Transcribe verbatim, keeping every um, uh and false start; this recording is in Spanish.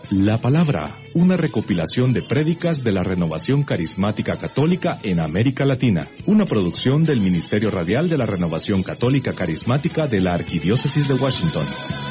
La Palabra, una recopilación de prédicas de la Renovación Carismática Católica en América Latina, una producción del Ministerio Radial de la Renovación Católica Carismática de la Arquidiócesis de Washington.